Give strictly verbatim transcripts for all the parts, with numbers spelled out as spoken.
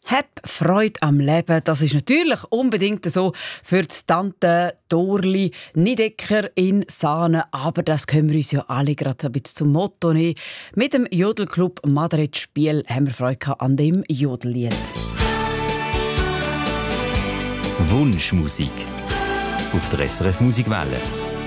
Hab Freude am Leben, das ist natürlich unbedingt so für die Tante Dorli Niedecker in Sahne. Aber das können wir uns ja alle gerade ein bisschen zum Motto nehmen. Mit dem Jodelclub Madrid Spiel haben wir Freude an dem Jodellied. Wunschmusik auf der S R F Musikwelle.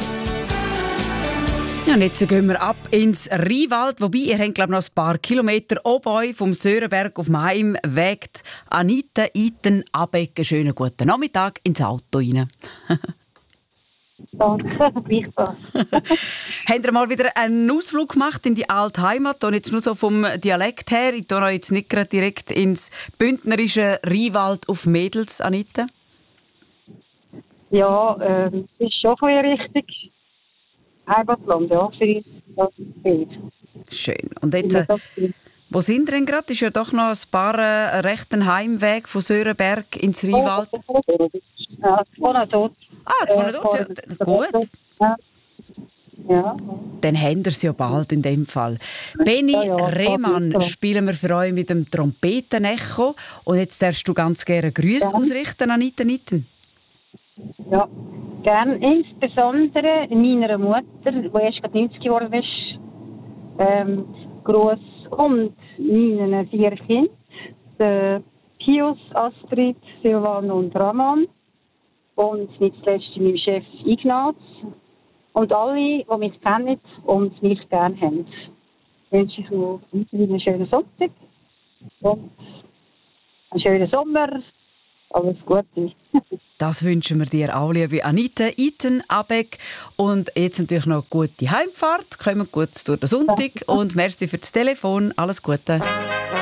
Ja, und jetzt gehen wir ab ins Rheinwald. Wobei, ihr habt, glaube ich, noch ein paar Kilometer oben vom Sörenberg auf dem Heimweg. Anita Iten Abeck, einen schönen guten Nachmittag ins Auto rein. Danke, gleichfalls. Habt ihr mal wieder einen Ausflug gemacht in die alte Heimat? Und jetzt nur so vom Dialekt her. Ich gehe jetzt nicht gerade direkt ins bündnerische Rheinwald auf Mädels, Anita. Ja, ähm, das ist schon ein bisschen richtig. Heimatland, ja, für uns das Bild. Schön. Und jetzt, äh, wo sind wir denn gerade? Ist ja doch noch ein paar äh, rechten Heimweg von Sörenberg ins Rheinwald. Ja, von dort. Ah, von dort. Ja, gut. Ja. Ja. Dann haben wir es ja bald in dem Fall. Benny ja, ja, Rehmann spielen wir für euch mit dem Trompetenecho. Und jetzt darfst du ganz gerne Grüße ja. ausrichten, Anita Nitten. Ja, gerne insbesondere meiner Mutter, die erst gerade neunzig geworden ist. Ähm, Gruß und meinen vier Kindern, Pius, Astrid, Silvan und Ramon. Und nicht zuletzt meinem Chef Ignaz. Und alle, die mich kennen und mich gerne haben. Wünsche ich noch einen schönen Sonntag und einen schönen Sommer. Alles Gute. Das wünschen wir dir auch, liebe Anita Iten Abeck. Und jetzt natürlich noch gute Heimfahrt. Kommen gut durch den Sonntag. Und merci für das Telefon. Alles Gute.